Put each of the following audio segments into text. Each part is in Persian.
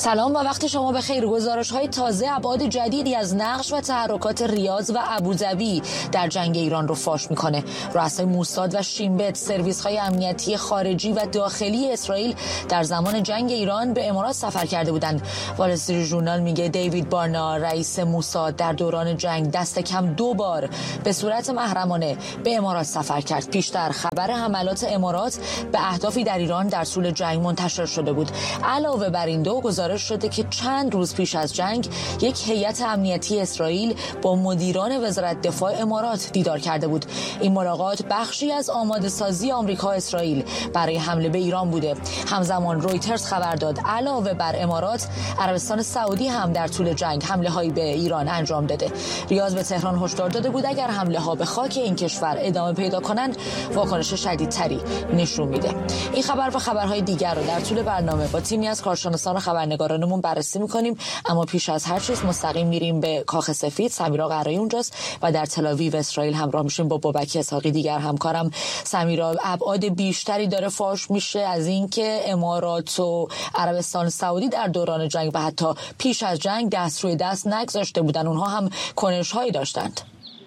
سلام و وقت شما بخیر. گزارش‌های تازه ابعاد جدیدی از نقش و تحرکات ریاض و ابوظبی در جنگ ایران رو فاش میکنه. رؤسای موساد و شین بت، سرویس‌های امنیتی خارجی و داخلی اسرائیل در زمان جنگ ایران به امارات سفر کرده بودند. وال استریت ژورنال میگه دیوید بارنا، رئیس موساد، در دوران جنگ دست کم 2 بار به صورت محرمانه به امارات سفر کرد. پیشتر خبر حملات امارات به اهدافی در ایران در طول جنگ منتشر شده بود. علاوه بر این دو، گزارش شده که چند روز پیش از جنگ یک هیئت امنیتی اسرائیل با مدیران وزارت دفاع امارات دیدار کرده بود. این ملاقات بخشی از آماده سازی آمریکا اسرائیل برای حمله به ایران بوده. همزمان رویترز خبر داد علاوه بر امارات، عربستان سعودی هم در طول جنگ حمله هایی به ایران انجام داده. ریاض به تهران هشدار داده بود اگر حمله ها به خاک این کشور ادامه پیدا کنند، واکنش شدیدتری نشون میده. این خبر و خبرهای دیگر رو در طول برنامه با تیمی از کارشناسان و خبرنگارانمون بررسی میکنیم، اما پیش از هر چیز مستقیم میریم به کاخ سفید. سمیرا قرایی اونجاست و در تل آویو اسرائیل همراه میشیم با بابک اسحاقی، دیگر همکارم. سمیرا، ابعاد بیشتری داره فاش میشه از اینکه امارات و عربستان سعودی در دوران جنگ و حتی پیش از جنگ دست روی دست نگذاشته بودن، اونها هم کنش‌هایی داشتند.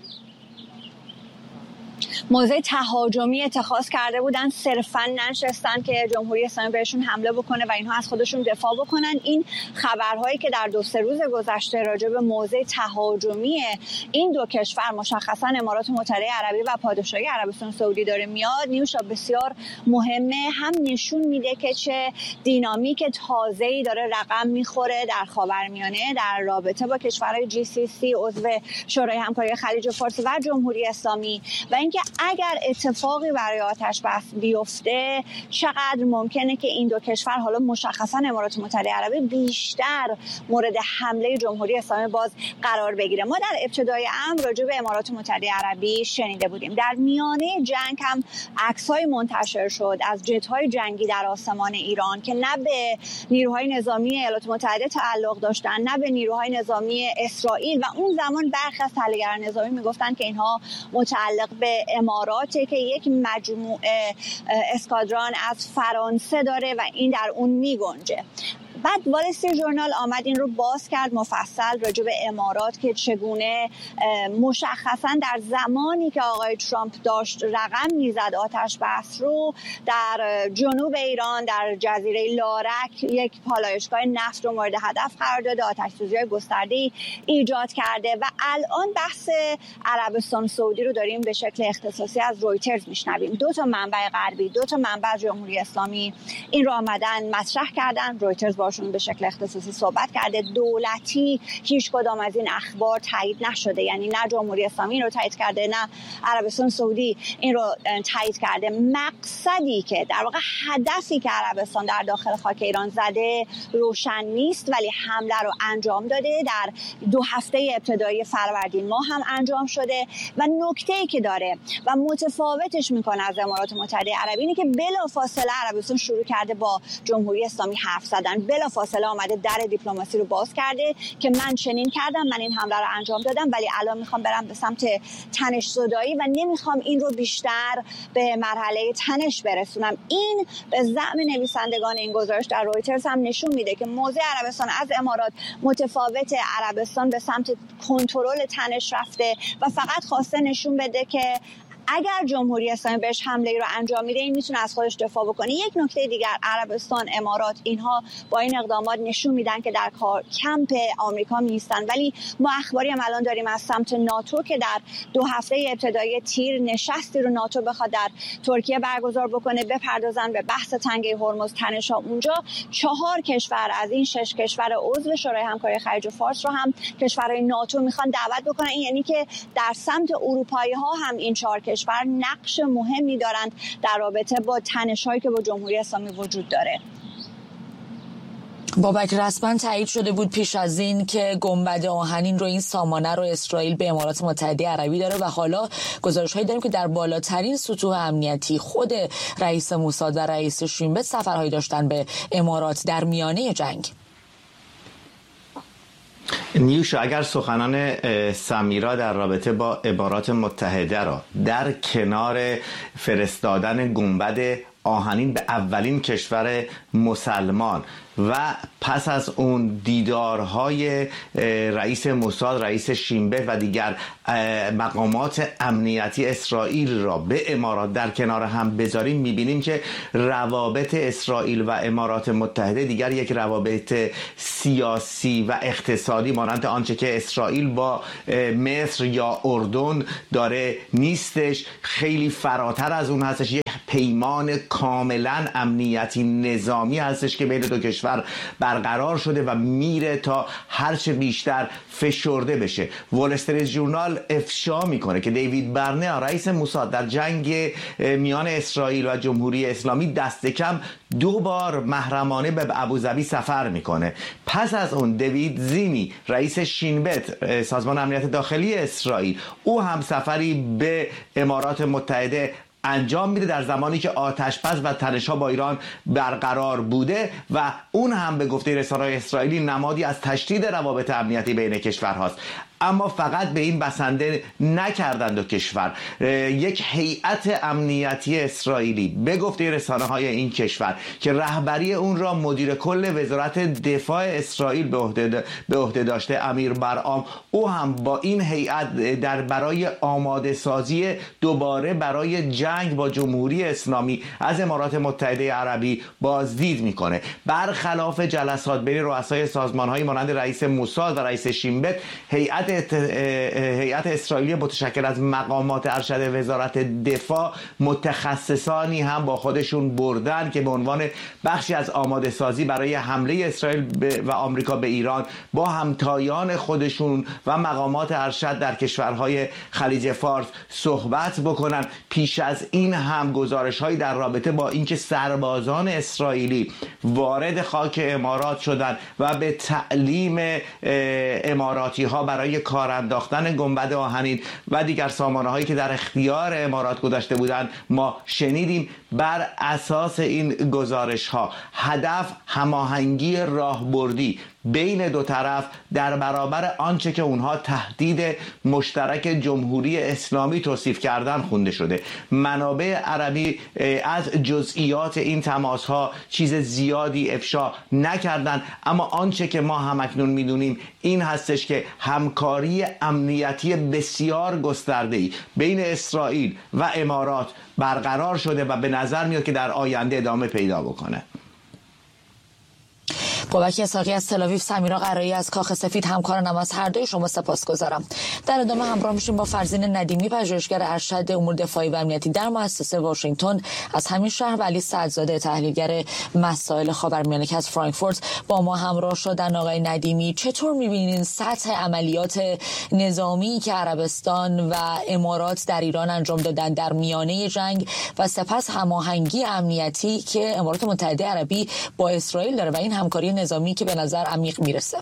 موضع تهاجمی اتخاذ کرده بودن، صرفاً ننشستن که جمهوری اسلامی بهشون حمله بکنه و اینها از خودشون دفاع بکنن. این خبرهایی که در 2-3 روز گذشته راجع به موضع تهاجمی این دو کشور، مشخصاً امارات متحده عربی و پادشاهی عربستان سعودی داره میاد، نیوشا بسیار مهمه. هم نشون میده که چه دینامیک تازه‌ای داره رقم میخوره در خاورمیانه در رابطه با کشورهای GCC، عضو شورای همکاری خلیج فارس و جمهوری اسلامی، و اینکه اگر اتفاقی برای آتش بس بیفته چقدر ممکنه که این دو کشور، حالا مشخصا امارات متحده عربی، بیشتر مورد حمله جمهوری اسلامی باز قرار بگیره. ما در ابتدای امر راجع به امارات متحده عربی شنیده بودیم. در میانه جنگ هم عکس‌های منتشر شد از جت‌های جنگی در آسمان ایران که نه به نیروهای نظامی ایالات متحده تعلق داشتن نه به نیروهای نظامی اسرائیل، و اون زمان برخی از تحلیلگران نظامی میگفتن که اینها متعلق به اماراته که یک مجموعه اسکادران از فرانسه داره و این در اون میگنجه. بعد وال استریت ژورنال آمد این رو باز کرد مفصل راجع به امارات که چگونه مشخصا در زمانی که آقای ترامپ داشت رقم میزد آتش بس رو، در جنوب ایران در جزیره لارک یک پالایشگاه نفت رو مورد هدف قرار داده، آتش سوزی‌های گسترده‌ای ایجاد کرده. و الان بحث عربستان سعودی رو داریم به شکل اختصاصی از رویترز میشنویم. 2 تا منبع غربی، 2 تا منبع جمهوری اسلامی این رو آمدن مطرح کردن. رویترز باشون به شکل اختصاصی صحبت کرده. دولتی هیچ کدام از این اخبار تایید نشده، یعنی نه جمهوری اسلامی رو تایید کرده نه عربستان سعودی این رو تایید کرده. مقصدی که در واقع هدفی که عربستان در داخل خاک ایران زده روشن نیست، ولی حمله رو انجام داده. در 2 هفته ابتدایی فروردین ماه هم انجام شده و نکته‌ای که داره و متفاوتش میکنه از امارات متحده عربی اینه که بلافاصله عربستان شروع کرده با جمهوری اسلامی حرف زدن. بلافاصله آمده در دیپلماسی رو باز کرده که من چنین کردم، من این حمله رو انجام دادم، ولی الان میخوام برم به سمت تنش زدایی و نمیخوام این رو بیشتر به مرحله تنش برسونم. این به زعم نویسندگان این گزارش در رویترز هم نشون میده که موضع عربستان از امارات متفاوت. عربستان به سمت کنترل تنش رفته و فقط خواسته نشون بده که اگر جمهوری اسلامی بهش حمله ای رو انجام میده این میتونه از خودش دفاع بکنه. یک نکته دیگر، عربستان، امارات، اینها با این اقدامات نشون میدن که در کمپ آمریکا نیستن، ولی ما اخباری هم الان داریم از سمت ناتو که در 2 هفته ابتدایی تیر نشستی رو ناتو بخواد در ترکیه برگزار بکنه، بپردازن به بحث تنگه هرمز، تنش‌ها اونجا. 4 کشور از این 6 کشور عضو شورای همکاری خلیج فارس رو هم کشورهای ناتو میخوان دعوت بکنن. این یعنی که در سمت اروپایی‌ها هم این 4 کشور نقش مهمی دارند در رابطه با تنش‌هایی که با جمهوری اسلامی وجود داره. بابک، رسما تایید شده بود پیش از این که گنبد آهنین رو، این سامانه رو اسرائیل به امارات متحده عربی داره و حالا گزارش‌هایی داریم که در بالاترین سطوح امنیتی خود رئیس موساد و رئیس شین بت سفرهایی داشتن به امارات در میانه جنگ. نیوشا، اگر سخنان سمیرا در رابطه با امارات متحده را در کنار فرستادن گنبد آهنین به اولین کشور مسلمان و پس از اون دیدارهای رئیس موساد، رئیس شین بت و دیگر مقامات امنیتی اسرائیل را به امارات در کنار هم بذاریم، میبینیم که روابط اسرائیل و امارات متحده دیگر یک روابط سیاسی و اقتصادی مانند آنچه که اسرائیل با مصر یا اردن داره نیستش. خیلی فراتر از اون هستش. یک پیمان کاملا امنیتی نظامی هستش که بین دو کشور برقرار شده و میره تا هرچه بیشتر فشرده بشه. وال استریت ژورنال افشا میکنه که دیوید برنر رئیس موساد در جنگ میان اسرائیل و جمهوری اسلامی دست کم 2 بار محرمانه به ابوظبی سفر میکنه. پس از اون دیوید زینی رئیس شین بت، سازمان امنیت داخلی اسرائیل، او هم سفری به امارات متحده انجام میده در زمانی که آتش‌بس و تنش‌ها با ایران برقرار بوده و اون هم به گفته رسانه‌های اسرائیلی نمادی از تشدید روابط امنیتی بین کشورهاست. اما فقط به این بسنده نکردند دو کشور. یک هیئت امنیتی اسرائیلی به گفته رسانه‌های این کشور که رهبری اون را مدیر کل وزارت دفاع اسرائیل به عهده داشته، امیر برام، او هم با این هیئت در برای آماده سازی دوباره برای جنگ با جمهوری اسلامی از امارات متحده عربی بازدید میکنه. برخلاف جلسات بین رؤسای سازمان‌های مانند رئیس موساد و رئیس شین بت، هیئت اسرائیلی متشکل از مقامات ارشد وزارت دفاع متخصصانی هم با خودشون بردن که به عنوان بخشی از آماده سازی برای حمله اسرائیل و آمریکا به ایران با همتایان خودشون و مقامات ارشد در کشورهای خلیج فارس صحبت بکنن. پیش از این هم گزارش‌هایی در رابطه با اینکه سربازان اسرائیلی وارد خاک امارات شدن و به تعلیم اماراتی‌ها برای کار انداختن گنبد آهنین و دیگر سامانه‌هایی که در اختیار امارات گذاشته بودند ما شنیدیم. بر اساس این گزارش‌ها هدف هماهنگی راهبردی بین دو طرف در برابر آنچه که اونها تهدید مشترک جمهوری اسلامی توصیف کردن خونده شده. منابع عربی از جزئیات این تماس‌ها چیز زیادی افشا نکردند، اما آنچه که ما همکنون میدونیم این هستش که همکاری امنیتی بسیار گسترده‌ای بین اسرائیل و امارات برقرار شده و به نظر میاد که در آینده ادامه پیدا بکنه. بابک اسحاقی از تل‌آویو، سمیرا قرایی از کاخ سفید، همکارانم از هر دوی شما سپاسگزارم. در ادامه همراه میشیم با فرزین ندیمی، پژوهشگر ارشد امور دفاعی و امنیتی در مؤسسه واشنگتن از همین شهر، و علی سعدزاده، تحلیلگر مسائل خاورمیانه که از فرانکفورت با ما همراه شدن. آقای ندیمی، چطور می‌بینین سطح عملیات نظامی که عربستان و امارات در ایران انجام دادن در میانه جنگ و سپس هماهنگی امنیتی که امارات متحده عربی با اسرائیل داره و این همکاری نظامی که به نظر عمیق میرسه؟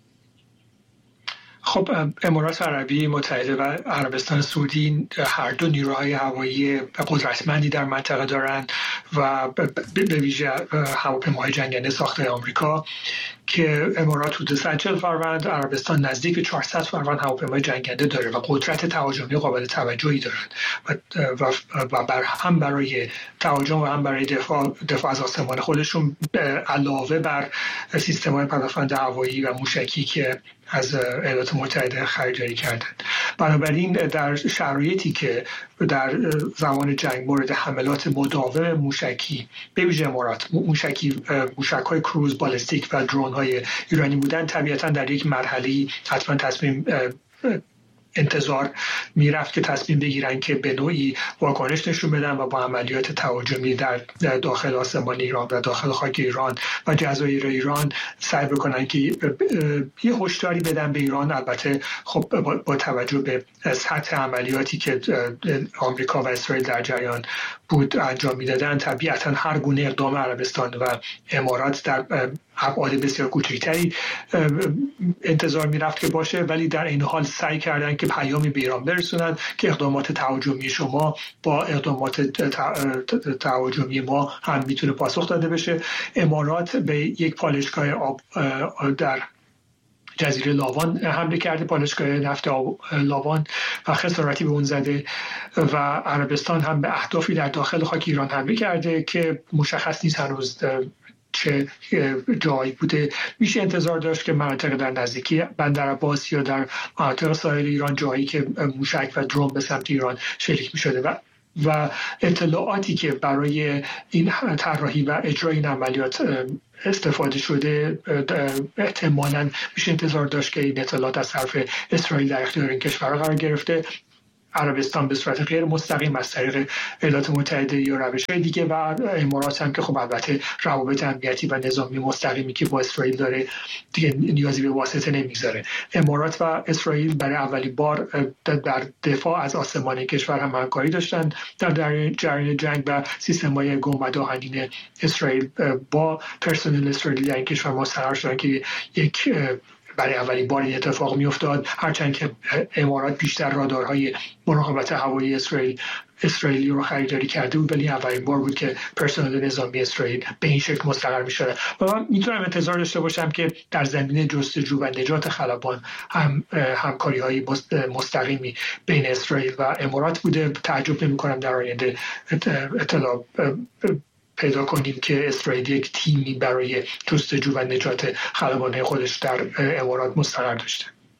خب امارات عربی متحده و عربستان سعودی هر دو نیروهای هوایی قدرتمندی در منطقه دارند و به ویژه هواپیماهای جنگنده ساخته آمریکا که امارات حدود 140 فروند، عربستان نزدیک به 400 فروند هواپیمای جنگنده داره و قدرت تهاجمی قابل توجهی دارند و هم برای تهاجم و هم برای دفاع از آسمان خودشون علاوه بر سیستم‌های پدافند هوایی و موشکی که از ایالات متحده خریداری کردند. بنابراین در شرایطی که در زمان جنگ مورد حملات مداوم موشکی به ویژه امارات موشک‌های کروز بالستیک و درون‌های ایرانی بودن، طبیعتاً در یک مرحله حتما تصمیم انتظار میرفت که تصمیم بگیرن که به نوعی واکنش نشون بدن و با عملیات تهاجمی در داخل آسمان ایران و داخل خاک ایران و جزایر ایران سعی بکنن که یه هشداری بدن به ایران. البته خب با توجه به سطح عملیاتی که آمریکا و اسرائیل در جریان بود انجام میدادن، طبیعتا هر گونه اقدام عربستان و امارات در ابعاد بسیار کوچکتری انتظار میرفت که باشه، ولی در این حال سعی کردن که پیامی به ایران برسونن که اقدامات تهاجمی شما با اقدامات تهاجمی ما هم میتونه پاسخ داده بشه. امارات به یک پالایشگاه در جزیره لاوان حمله کرده، پالایشگاه نفت لاوان و خساراتی به اون زده و عربستان هم به اهدافی در داخل خاک ایران حمله کرده که مشخص نیست هنوز چه جایی بوده. میشه انتظار داشت که مناطق در نزدیکی بندر عباس یا در مناطق ساحل ایران جایی که موشک و درون به سمت ایران شلیک می‌شده و اطلاعاتی که برای این طراحی و اجرای این عملیات استفاده شده احتمالاً میشه انتظار داشت که این اطلاعات از طرف اسرائیل در اختیار این کشورها قرار گرفته. عربستان به صورت غیر مستقیم از طریق ایالات متحده یا روش‌های دیگه و امارات هم که خب البته روابط امنیتی و نظامی مستقیمی که با اسرائیل داره دیگه نیازی به واسطه نمیذاره. امارات و اسرائیل برای اولین بار در دفاع از آسمان کشور هم همکاری داشتن در جریان جنگ و سیستم‌های گنبد آهنین اسرائیل با پرسنل اسرائیلی در این کشور مستقر شدن که یک برای اولین بار این اتفاق میافتاد، هرچند که امارات بیشتر رادارهای مراقبت هوایی اسرائیلی رو خریداری کرده بود، ولی اولین بار بود که پرسنل نظامی اسرائیل به این شکل مستقر می‌شده و من میتونم انتظار داشته باشم که در زمینه جستجو و نجات خلبان هم همکاری‌های مستقیمی بین اسرائیل و امارات بوده. تعجب نمی‌کنم در آینده اطلاع پیدا کنیم که اسرائیل یک تیمی برای جستجو و نجات خلبان‌های خودش در امارات مستقر داشته.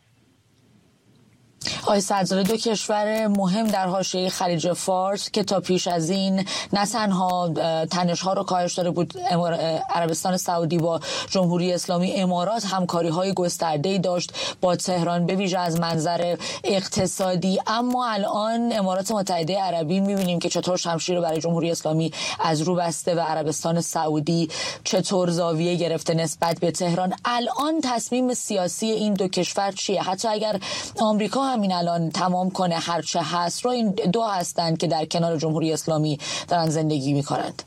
آقای صدرزاده، دو کشور مهم در حاشیه خلیج فارس که تا پیش از این نه تنها تنش‌ها رو کاهش داده بود، عربستان سعودی با جمهوری اسلامی، امارات همکاری‌های گسترده‌ای داشت با تهران به ویژه از منظر اقتصادی، اما الان امارات متحده عربی می‌بینیم که چطور شمشیر رو برای جمهوری اسلامی از رو بسته و عربستان سعودی چطور زاویه گرفته نسبت به تهران. الان تصمیم سیاسی این دو کشور چیه؟ حتی اگر آمریکا همین الان تمام کنه هرچه هست رو، این دو هستند که در کنار جمهوری اسلامی دارن زندگی میکنند.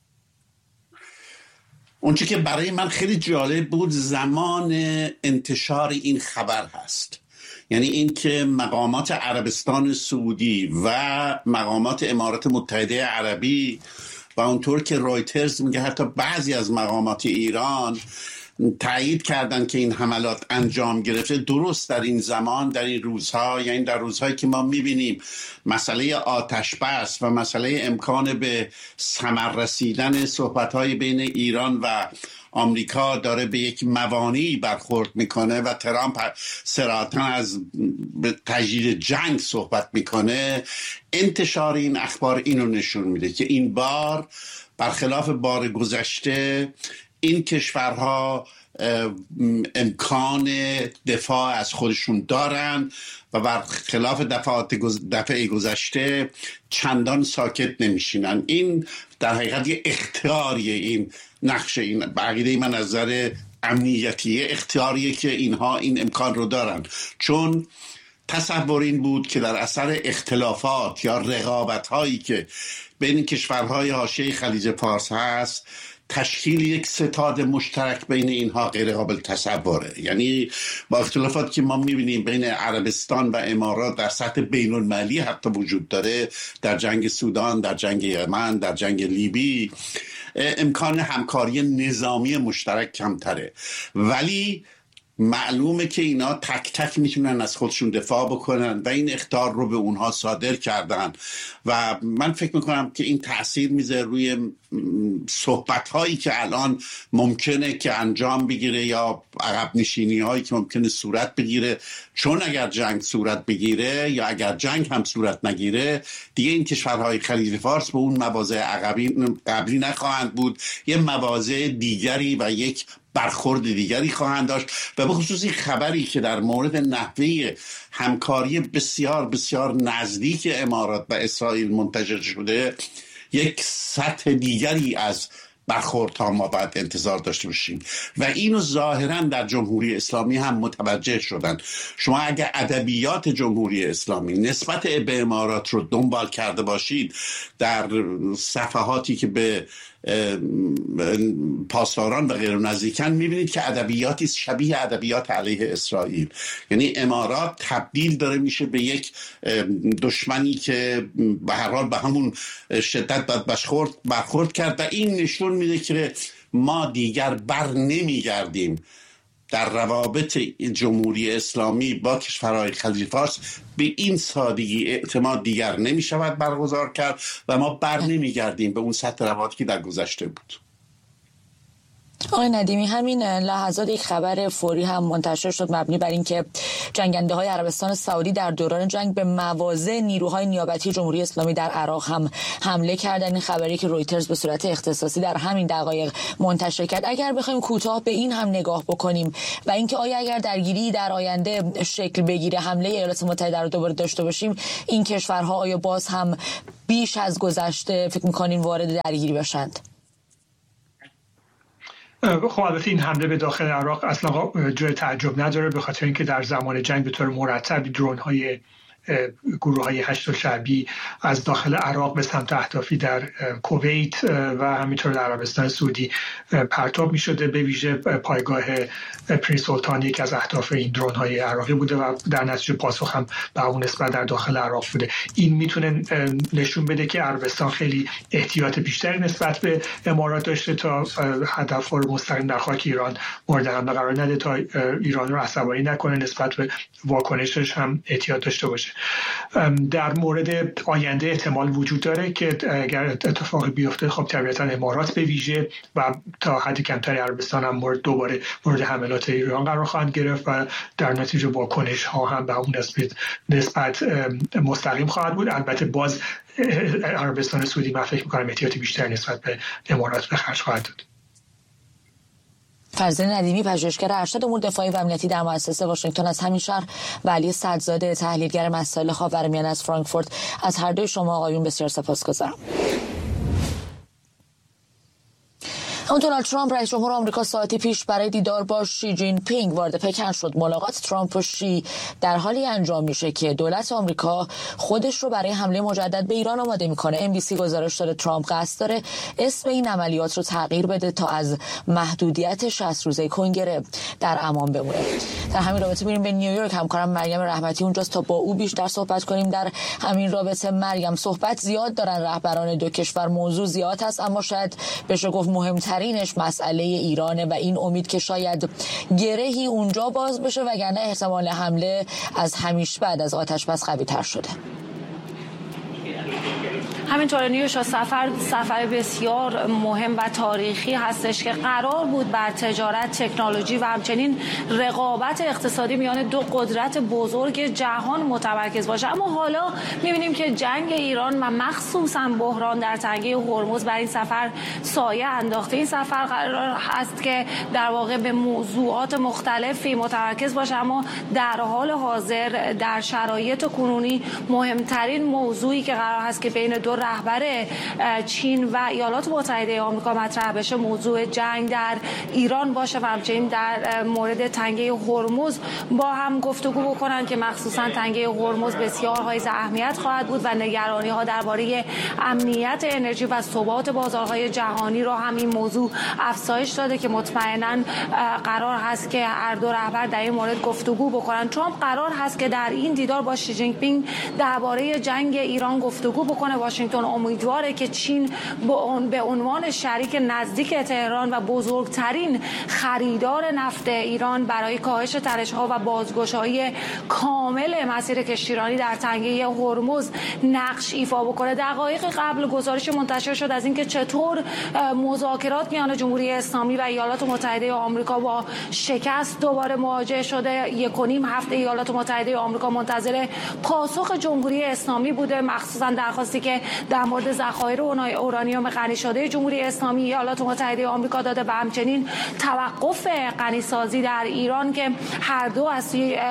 اونچه که برای من خیلی جالب بود زمان انتشار این خبر هست، یعنی این که مقامات عربستان سعودی و مقامات امارات متحده عربی و اونطور که رایترز میگه حتی بعضی از مقامات ایران تایید کردن که این حملات انجام گرفته درست در این زمان، در این روزها، یعنی در روزهایی که ما میبینیم مسئله آتش بس و مسئله امکان به ثمر رسیدن صحبت‌های بین ایران و آمریکا داره به یک موانعی برخورد میکنه و ترامپ صراحتاً از تجدید جنگ صحبت میکنه. انتشار این اخبار اینو نشون میده که این بار برخلاف بار گذشته این کشورها امکان دفاع از خودشون دارن و برخلاف دفعه گذشته چندان ساکت نمیشینن. این در حقیقت یه اختیاریه، این نقشه، این بعقیده من از نظر امنیتی اختیاریه که اینها این امکان رو دارن، چون تصور این بود که در اثر اختلافات یا رقابت هایی که بین کشورهای حاشیه خلیج فارس هست تشکیل یک ستاد مشترک بین اینها غیر قابل تصوره. یعنی با اختلافات که ما میبینیم بین عربستان و امارات در سطح بین المللی حتی وجود داره، در جنگ سودان، در جنگ یمن، در جنگ لیبی، امکان همکاری نظامی مشترک کمتره، ولی معلومه که اینا تک تک میتونن از خودشون دفاع بکنن و این اخطار رو به اونها صادر کردن و من فکر میکنم که این تأثیر میذاره روی صحبت هایی که الان ممکنه که انجام بگیره یا عقب نشینی هایی که ممکنه صورت بگیره، چون اگر جنگ صورت بگیره یا اگر جنگ هم صورت نگیره دیگه این کشورهای خلیج فارس به اون مواضع قبلی نخواهند بود، یه مواضع دیگری و یک برخورد دیگری خواهند داشت و به خصوص این خبری که در مورد نحوه همکاری بسیار بسیار نزدیک امارات و اسرائیل منتشر شده یک سطح دیگری از برخوردها ما باید انتظار داشته باشیم و اینو ظاهرا در جمهوری اسلامی هم متوجه شدن. شما اگر ادبیات جمهوری اسلامی نسبت به امارات رو دنبال کرده باشید در صفحاتی که به پاسداران و غیر نزدیکن میبینید که ادبیاتی شبیه ادبیات علیه اسرائیل، یعنی امارات تبدیل داره میشه به یک دشمنی که به هر حال به همون شدت باید برخورد کرد و این نشون میده که ما دیگر بر نمیگردیم در روابط جمهوری اسلامی با کشورهای خلیج فارس به این سادگی اعتماد دیگر نمی شود برگزار کرد و ما بر نمی گردیم به اون سطح روابطی که در گذشته بود. آقای ندیمی، همین لحظات یک خبر فوری هم منتشر شد مبنی بر اینکه جنگنده های عربستان سعودی در دوران جنگ به مواضع نیروهای نیابتی جمهوری اسلامی در عراق هم حمله کردن. این خبری که رویترز به صورت اختصاصی در همین دقایق منتشر کرد. اگر بخوایم کوتاه به این هم نگاه بکنیم و اینکه آیا اگر درگیری در آینده شکل بگیره حمله ایالات متحده رو دوباره داشته باشیم، این کشورها آیا باز هم بیش از گذشته فکر می‌کنین وارد درگیری بشند؟ خب البته این حمله به داخل عراق اصلا جای تعجب نداره، به خاطر اینکه در زمان جنگ به طور مرتب درون‌های گروه‌های هشت شعبی از داخل عراق به سمت اهدافی در کویت و همینطور در عربستان سعودی پرتاب می‌شده. به ویژه پایگاه پرنس سلطان یک از اهداف این درون‌های عراقی بوده و در نتیجه پاسخ هم به اون نسبت در داخل عراق بوده. این میتونه نشون بده که عربستان خیلی احتیاط بیشتری نسبت به امارات داشته تا هدف رو مستقیم در خاک ایران مورد حمله قرار نده، تا ایران رو عصبانی نکنه، نسبت به واکنشش هم احتیاط داشته باشه. در مورد آینده احتمال وجود داره که اگر اتفاقی بیفته خب طبیعتا امارات به ویژه و تا حد کمتری عربستان هم دوباره مورد حملات ایران قرار خواهند گرفت و در نتیجه واکنش ها هم به اون نسبت مستقیم خواهد بود. البته باز عربستان سعودی من فکر می‌کنم احتیاطی بیشتر نسبت به امارات به خرج خواهد داد. فرزین ندیمی، پژوهشگر ارشد امور دفاعی و امنیتی در مؤسسه واشنگتن از همین شهر، و علی صدزاده، تحلیلگر مسائل خاورمیانه از فرانکفورت، از هر دوی شما آقایون بسیار سپاسگزارم. دونالد ترامپ رئیس جمهور آمریکا ساعتی پیش برای دیدار با شی جین پینگ وارد پکن شد. ملاقات ترامپ و شی در حالی انجام میشه که دولت آمریکا خودش رو برای حمله مجدد به ایران آماده میکنه. NBC گزارش داره ترامپ قصد داره اسم این عملیات رو تغییر بده تا از محدودیت 60 روزه کنگره در امان بمونه. در همین رابطه میریم به نیویورک. همکارم مریم رحمتی اونجاست تا با او بیشتر صحبت کنیم در همین رابطه. مریم، صحبت زیاد دارن رهبران دو کشور، موضوع زیاد هست، اما شاید بشه گفت مهمترینش مسئله ایرانه و این امید که شاید گرهی اونجا باز بشه، وگرنه احتمال حمله از همیشه بعد از آتش بس قوی تر شده. همینطور نیوشا سفر بسیار مهم و تاریخی هستش که قرار بود بر تجارت، تکنولوژی و همچنین رقابت اقتصادی میان دو قدرت بزرگ جهان متمرکز باشه، اما حالا می‌بینیم که جنگ ایران و مخصوصاً بحران در تنگه هرمز بر این سفر سایه انداخته. این سفر قرار است که در واقع به موضوعات مختلفی متمرکز باشه، اما در حال حاضر در شرایط کنونی مهمترین موضوعی که قرار است که بین دو رهبر چین و ایالات متحده آمریکا مطرح بشه موضوع جنگ در ایران باشه و همچنین در مورد تنگه هرمز با هم گفتگو بکنن که مخصوصا تنگه هرمز بسیار حائز اهمیت خواهد بود و نگرانی ها درباره امنیت انرژی و ثبات بازارهای جهانی را هم این موضوع افزایش داده که مطمئنا قرار هست که هر دو رهبر در این مورد گفتگو بکنن. ترامپ قرار هست که در این دیدار با شی جین پینگ درباره جنگ ایران گفتگو بکنه. واشنگتن امیدواره که چین به عنوان شریک نزدیک تهران و بزرگترین خریدار نفت ایران برای کاهش تنش‌ها و بازگشایی کامل مسیر کشتیرانی در تنگه هرمز نقش ایفا بکنه. دقایق قبل گزارش منتشر شد از اینکه چطور مذاکرات میان جمهوری اسلامی و ایالات متحده آمریکا با شکست دوباره مواجه شده. 1.5 هفته ایالات متحده آمریکا منتظر پاسخ جمهوری اسلامی بوده، مخصوصا درخواستی که در مورد ذخایر اورانیوم غنی شده جمهوری اسلامی ایالات متحده آمریکا داده و همچنین توقف غنیسازی در ایران که هر دو از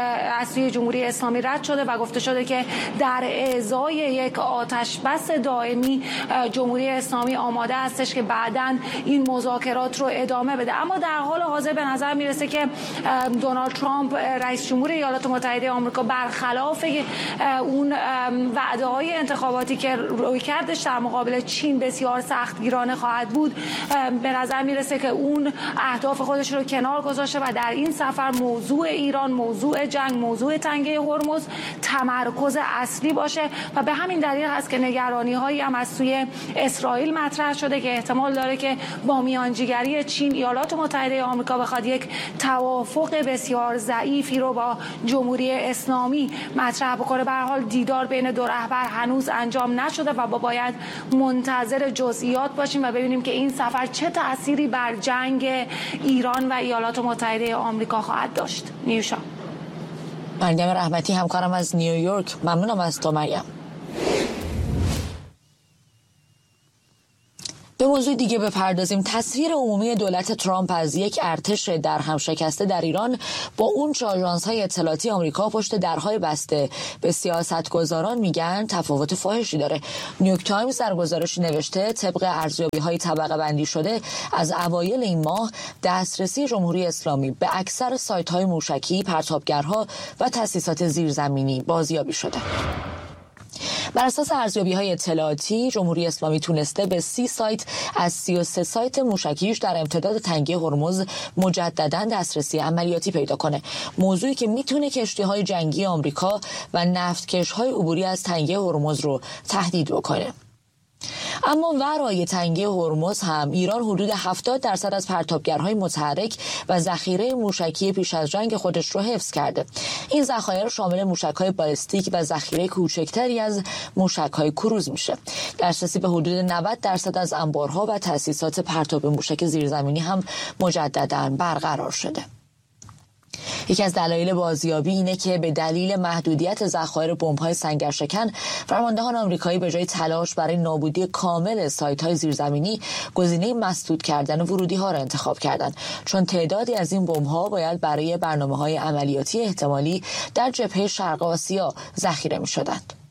سوی جمهوری اسلامی رد شده و گفته شده که در ازای یک آتش بس دائمی جمهوری اسلامی آماده هستش که بعداً این مذاکرات رو ادامه بده. اما در حال حاضر به نظر میرسه که دونالد ترامپ رئیس جمهور ایالات متحده آمریکا برخلاف اون وعده‌های انتخاباتی که روی عملکردش در مقابل چین بسیار سختگیرانه خواهد بود، به نظر میرسه که اون اهداف خودش رو کنار گذاشته و در این سفر موضوع ایران، موضوع جنگ، موضوع تنگه هرمز تمرکز اصلی باشه و به همین دلیل هست که نگرانی هایی هم از سوی اسرائیل مطرح شده که احتمال داره که با میانجیگری چین ایالات متحده آمریکا بخواد یک توافق بسیار ضعیفی رو با جمهوری اسلامی مطرح بکنه. به هر حال دیدار بین دو رهبر هنوز انجام نشده و باید منتظر جزئیات باشیم و ببینیم که این سفر چه تأثیری بر جنگ ایران و ایالات متحده آمریکا خواهد داشت. نیوشا. مریم رحمتی همکارم از نیویورک، ممنونم از تو مریم. به موضوع دیگه بپردازیم. تصویر عمومی دولت ترامپ از یک ارتش در هم شکسته در ایران با اون چه آژانس‌های اطلاعاتی آمریکا پشت درهای بسته به سیاستگزاران میگن تفاوت فاحشی داره. نیویورک تایمز در گزارشی نوشته طبق ارزیابی‌های طبقه بندی شده از اوایل این ماه دسترسی جمهوری اسلامی به اکثر سایت‌های موشکی، پرتابگرها و تأسیسات زیرزمینی بازیابی شده. بر اساس ارزیابی‌های اطلاعاتی جمهوری اسلامی تونسته به 30 سایت از 33 سایت موشکیش در امتداد تنگه هرمز مجدداً دسترسی عملیاتی پیدا کنه، موضوعی که میتونه کشتی‌های جنگی آمریکا و نفتکش‌های عبوری از تنگه هرمز رو تهدید بکنه. اما ورای تنگه هرمز هم ایران حدود 70% از پرتابگرهای متحرک و ذخیره موشکی پیش از جنگ خودش رو حفظ کرده. این ذخایر شامل موشک‌های بالستیک و ذخیره کوچکتری از موشک‌های کروز میشه. دسترسی به حدود 90% از انبارها و تأسیسات پرتاب موشک زیرزمینی هم مجدداً برقرار شده. یکی از دلایل بازیابی اینه که به دلیل محدودیت ذخایر بمب‌های سنگرشکن فرماندهان آمریکایی به جای تلاش برای نابودی کامل سایت‌های زیرزمینی گزینه مسدود کردن ورودی‌ها را انتخاب کردند، چون تعدادی از این بمب‌ها باید برای برنامه‌های عملیاتی احتمالی در جبهه شرق آسیا ذخیره می‌شدند.